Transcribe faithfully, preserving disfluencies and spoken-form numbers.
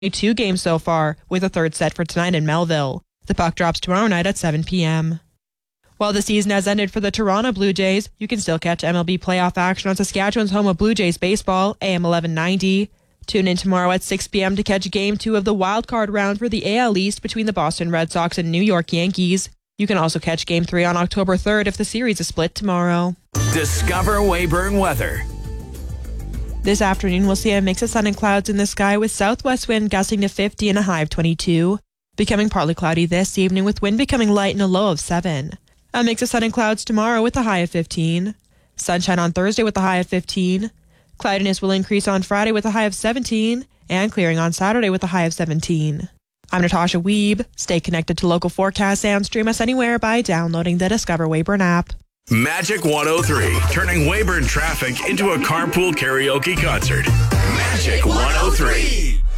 Two games so far, with a third set for tonight in Melville. The puck drops tomorrow night at seven p.m. While the season has ended for the Toronto Blue Jays, you can still catch M L B playoff action on Saskatchewan's home of Blue Jays baseball, A M eleven ninety. Tune in tomorrow at six p.m. to catch Game two of the Wild Card round for the A L East between the Boston Red Sox and New York Yankees. You can also catch Game three on October third if the series is split tomorrow. Discover Weyburn weather. This afternoon, we'll see a mix of sun and clouds in the sky with southwest wind gusting to fifty and a high of twenty-two. Becoming partly cloudy this evening with wind becoming light and a low of seven. A mix of sun and clouds tomorrow with a high of fifteen. Sunshine on Thursday with a high of fifteen. Cloudiness will increase on Friday with a high of seventeen. And clearing on Saturday with a high of seventeen. I'm Natasha Wiebe. Stay connected to local forecasts and stream us anywhere by downloading the Discover Weyburn app. Magic one oh three, turning Weyburn traffic into a carpool karaoke concert. Magic one oh three.